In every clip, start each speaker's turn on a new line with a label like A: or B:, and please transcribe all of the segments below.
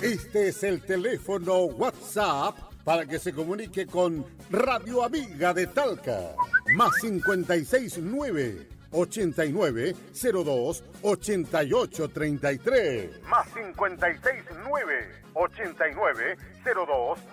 A: Este es el teléfono WhatsApp para que se comunique con Radio Amiga de Talca. Más 569 8902 8833. Más 569 8902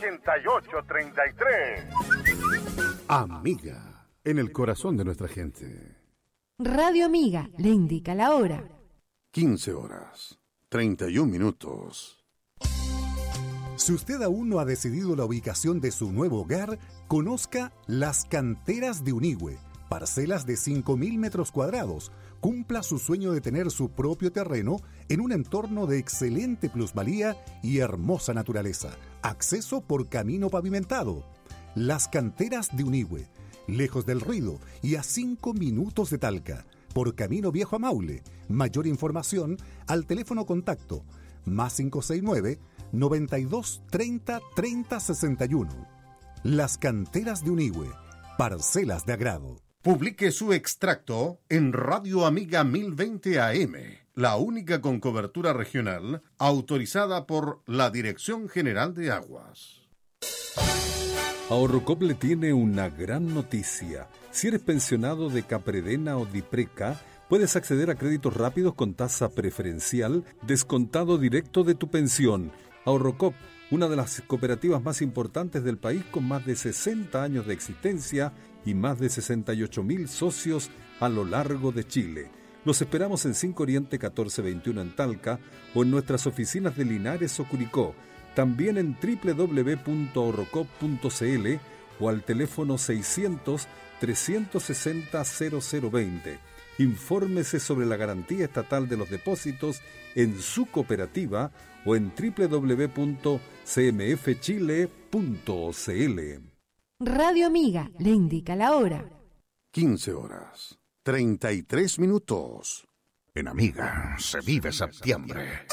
A: 8833. Amiga, en el corazón de nuestra gente.
B: Radio Amiga le indica la hora.
A: 15 horas, 31 minutos.
C: Si usted aún no ha decidido la ubicación de su nuevo hogar, conozca Las Canteras de Unigüe, parcelas de 5.000 metros cuadrados. Cumpla su sueño de tener su propio terreno en un entorno de excelente plusvalía y hermosa naturaleza. Acceso por camino pavimentado. Las Canteras de Unigüe, lejos del ruido y a 5 minutos de Talca, por camino viejo a Maule. Mayor información al teléfono contacto más 569 92 30 30 61. Las Canteras de Unigüe, parcelas de agrado.
A: Publique su extracto en Radio Amiga 1020 AM, la única con cobertura regional autorizada por la Dirección General de Aguas.
D: Ahorrocop le tiene una gran noticia. Si eres pensionado de Capredena o Dipreca, puedes acceder a créditos rápidos con tasa preferencial, descontado directo de tu pensión. Ahorrocop, una de las cooperativas más importantes del país con más de 60 años de existencia y más de 68.000 socios a lo largo de Chile. Los esperamos en 5 Oriente 1421 en Talca o en nuestras oficinas de Linares o Curicó. También en www.ahorrocop.cl o al teléfono 600-360-0020. Infórmese sobre la garantía estatal de los depósitos en su cooperativa o en www.cmfchile.cl.
B: Radio Amiga le indica la hora.
A: 15 horas, 33 minutos. En Amiga se vive septiembre.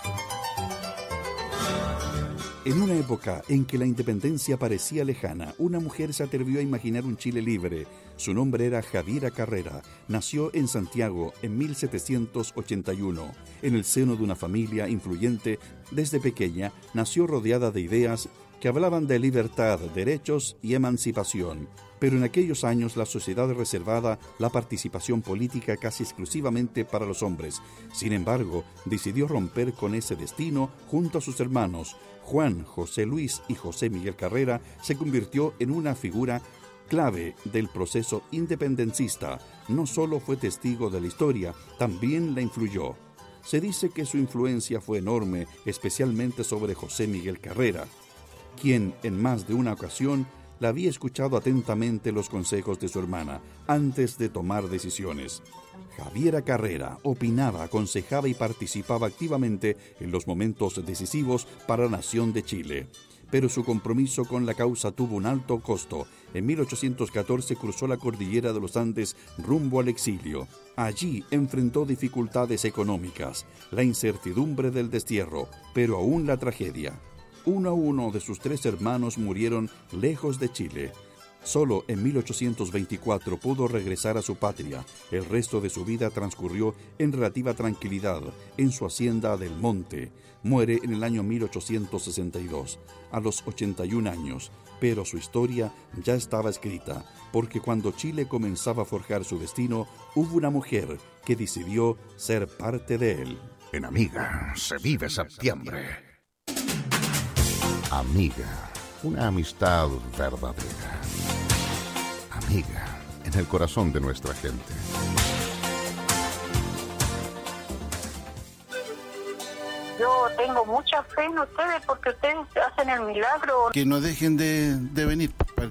E: En una época en que la independencia parecía lejana, una mujer se atrevió a imaginar un Chile libre. Su nombre era Javiera Carrera. Nació en Santiago en 1781. En el seno de una familia influyente, desde pequeña, nació rodeada de ideas que hablaban de libertad, derechos y emancipación. Pero en aquellos años la sociedad reservaba la participación política casi exclusivamente para los hombres. Sin embargo, decidió romper con ese destino junto a sus hermanos. Juan, José Luis y José Miguel Carrera se convirtió en una figura clave del proceso independencista. No solo fue testigo de la historia, también la influyó. Se dice que su influencia fue enorme, especialmente sobre José Miguel Carrera, quien en más de una ocasión le había escuchado atentamente los consejos de su hermana antes de tomar decisiones. Javiera Carrera opinaba, aconsejaba y participaba activamente en los momentos decisivos para la nación de Chile. Pero su compromiso con la causa tuvo un alto costo. En 1814 cruzó la cordillera de los Andes rumbo al exilio. Allí enfrentó dificultades económicas, la incertidumbre del destierro, pero aún la tragedia. Uno a uno de sus 3 hermanos murieron lejos de Chile. Solo en 1824 pudo regresar a su patria. El resto de su vida transcurrió en relativa tranquilidad en su hacienda del Monte. Muere en el año 1862, a los 81 años. Pero su historia ya estaba escrita, porque cuando Chile comenzaba a forjar su destino, hubo una mujer que decidió ser parte de él.
A: En Amiga se vive septiembre. Amiga, una amistad verdadera. Amiga, en el corazón de nuestra gente.
F: Yo tengo mucha fe en ustedes porque ustedes hacen el milagro.
G: Que no dejen de venir,